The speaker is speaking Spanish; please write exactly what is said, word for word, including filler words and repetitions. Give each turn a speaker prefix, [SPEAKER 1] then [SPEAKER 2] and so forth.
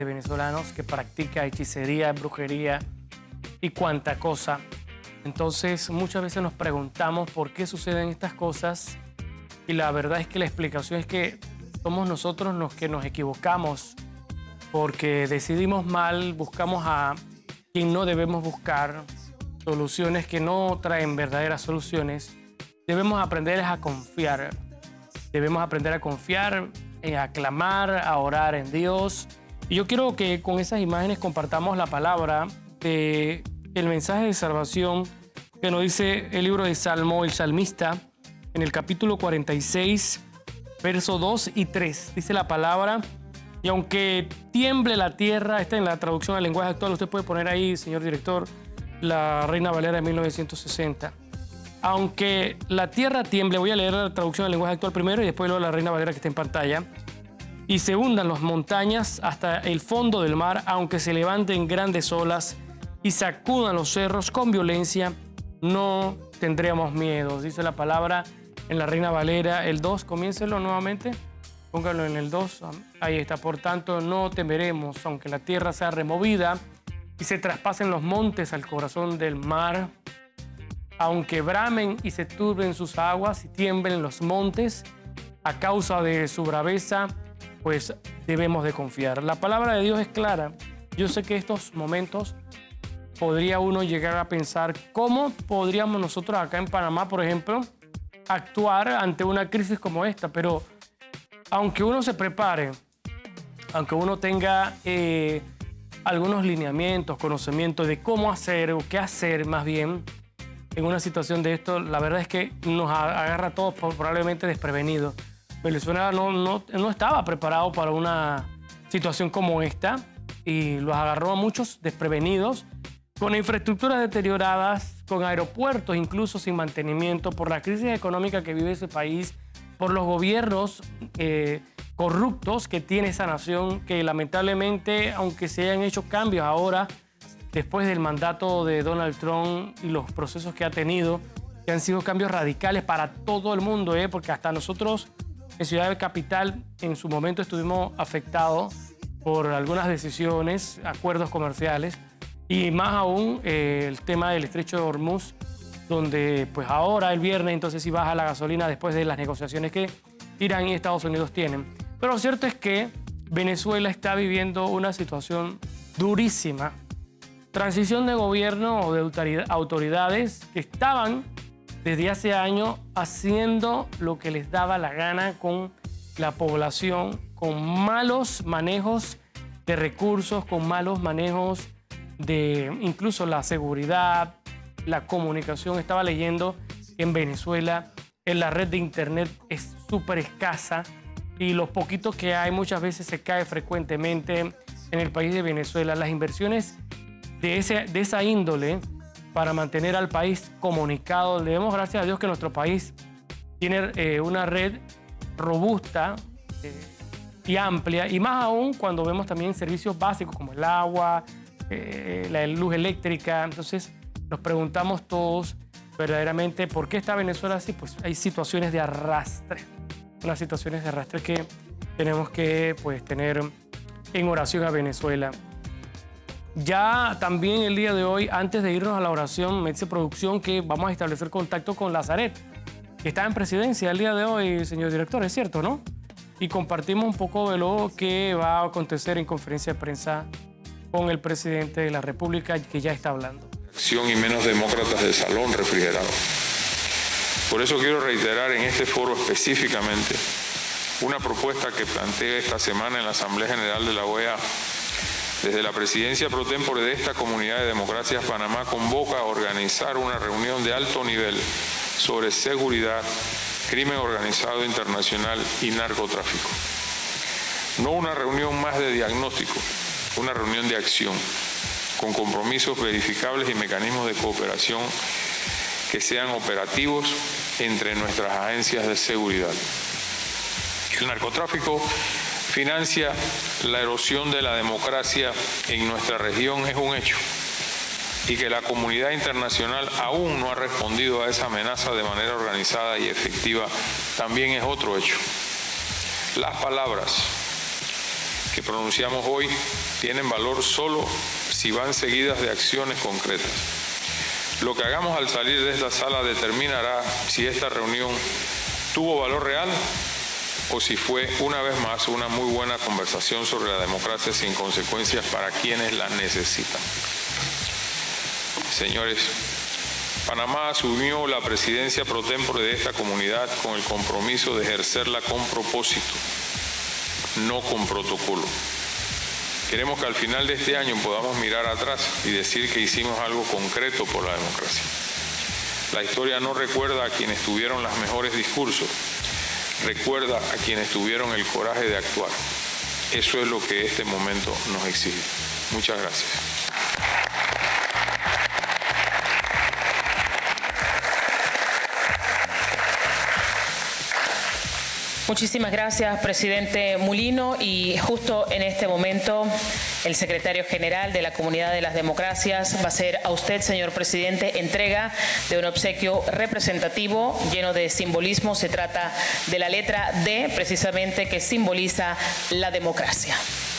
[SPEAKER 1] de venezolanos que practica hechicería, brujería y cuanta cosa. Entonces, muchas veces nos preguntamos por qué suceden estas cosas y la verdad es que la explicación es que somos nosotros los que nos equivocamos porque decidimos mal, buscamos a quien no debemos buscar, soluciones que no traen verdaderas soluciones. Debemos aprender a confiar. Debemos aprender a confiar, a clamar, a orar en Dios. Y yo quiero que con esas imágenes compartamos la palabra de el mensaje de salvación que nos dice el libro de Salmo, el salmista, en el capítulo cuarenta y seis, versos dos y tres. Dice la palabra: y aunque tiemble la tierra, está en la traducción al lenguaje actual, usted puede poner ahí, señor director, la Reina Valera de mil novecientos sesenta. Aunque la tierra tiemble, voy a leer la traducción al lenguaje actual primero y después luego la Reina Valera que está en pantalla. Y se hundan las montañas hasta el fondo del mar, aunque se levanten grandes olas y sacudan los cerros con violencia, no tendremos miedo. Dice la palabra en la Reina Valera, el dos, comiéncelo nuevamente, póngalo en el dos, ahí está. Por tanto, no temeremos, aunque la tierra sea removida y se traspasen los montes al corazón del mar, aunque bramen y se turben sus aguas y tiemblen los montes a causa de su braveza, pues debemos de confiar. La palabra de Dios es clara. Yo sé que estos momentos podría uno llegar a pensar cómo podríamos nosotros acá en Panamá, por ejemplo, actuar ante una crisis como esta, pero aunque uno se prepare, aunque uno tenga eh, algunos lineamientos, conocimientos de cómo hacer o qué hacer más bien en una situación de esto, la verdad es que nos agarra a todos probablemente desprevenidos. Venezuela no, no, no estaba preparado para una situación como esta y los agarró a muchos desprevenidos, con infraestructuras deterioradas, con aeropuertos incluso sin mantenimiento, por la crisis económica que vive ese país, por los gobiernos eh, corruptos que tiene esa nación, que lamentablemente, aunque se hayan hecho cambios ahora, después del mandato de Donald Trump y los procesos que ha tenido, que han sido cambios radicales para todo el mundo, ¿eh? Porque hasta nosotros en Ciudad Capital en su momento estuvimos afectados por algunas decisiones, acuerdos comerciales, y más aún eh, el tema del estrecho de Hormuz, donde pues ahora el viernes entonces sí baja la gasolina después de las negociaciones que Irán y Estados Unidos tienen. Pero lo cierto es que Venezuela está viviendo una situación durísima. Transición de gobierno o de autoridades que estaban desde hace años haciendo lo que les daba la gana con la población, con malos manejos de recursos, con malos manejos de incluso la seguridad, la comunicación. Estaba leyendo que en Venezuela en la red de internet es súper escasa y los poquitos que hay muchas veces se cae frecuentemente en el país de Venezuela. Las inversiones de, ese, de esa índole para mantener al país comunicado. Le damos gracias a Dios que nuestro país tiene eh, una red robusta eh, y amplia, y más aún cuando vemos también servicios básicos como el agua, eh, la luz eléctrica. Entonces nos preguntamos todos verdaderamente por qué está Venezuela así. Pues hay situaciones de arrastre, unas situaciones de arrastre que tenemos que pues, tener en oración a Venezuela. Ya también el día de hoy, antes de irnos a la oración, me dice producción que vamos a establecer contacto con Lazaret, que está en presidencia el día de hoy, señor director, es cierto, ¿no? Y compartimos un poco de lo que va a acontecer en conferencia de prensa con el presidente de la República, que ya está hablando.
[SPEAKER 2] Acción y menos demócratas de salón refrigerado. Por eso quiero reiterar en este foro específicamente una propuesta que planteé esta semana en la Asamblea General de la O E A. Desde la presidencia pro tempore de esta Comunidad de Democracias, Panamá convoca a organizar una reunión de alto nivel sobre seguridad, crimen organizado internacional y narcotráfico. No una reunión más de diagnóstico, una reunión de acción, con compromisos verificables y mecanismos de cooperación que sean operativos entre nuestras agencias de seguridad. El narcotráfico financia la erosión de la democracia en nuestra región, es un hecho, y que la comunidad internacional aún no ha respondido a esa amenaza de manera organizada y efectiva también es otro hecho. Las palabras que pronunciamos hoy tienen valor solo si van seguidas de acciones concretas. Lo que hagamos al salir de esta sala determinará si esta reunión tuvo valor real o si fue, una vez más, una muy buena conversación sobre la democracia sin consecuencias para quienes la necesitan. Señores, Panamá asumió la presidencia pro tempore de esta comunidad con el compromiso de ejercerla con propósito, no con protocolo. Queremos que al final de este año podamos mirar atrás y decir que hicimos algo concreto por la democracia. La historia no recuerda a quienes tuvieron los mejores discursos, recuerda a quienes tuvieron el coraje de actuar. Eso es lo que este momento nos exige. Muchas gracias.
[SPEAKER 3] Muchísimas gracias, presidente Mulino. Y justo en este momento, el secretario general de la Comunidad de las Democracias va a hacer a usted, señor presidente, entrega de un obsequio representativo lleno de simbolismo. Se trata de la letra D, precisamente, que simboliza la democracia.